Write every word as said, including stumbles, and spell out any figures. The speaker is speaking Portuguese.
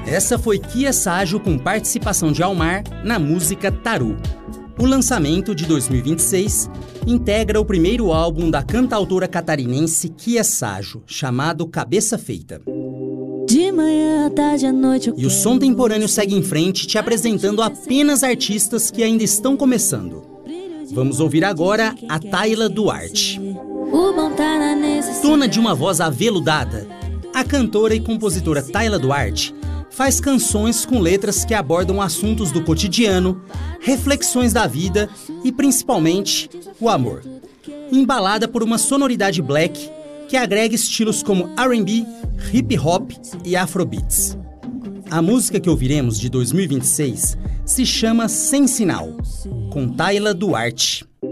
Essa foi Kia Sajo com participação de Almar na música Taru. O lançamento de dois mil e vinte e seis integra o primeiro álbum da cantautora catarinense Kia Sajo, chamado Cabeça Feita. De manhã, à tarde, à noite, e o Som Temporâneo segue em frente, te apresentando apenas artistas que ainda estão começando. Vamos ouvir agora a Tayla Duarte. Dona de uma voz aveludada, a cantora e compositora Tayla Duarte faz canções com letras que abordam assuntos do cotidiano, reflexões da vida e, principalmente, o amor. Embalada por uma sonoridade black que agrega estilos como R and B, hip hop e afrobeats. A música que ouviremos de dois mil e vinte e seis se chama Sem Sinal, com Tayla Duarte.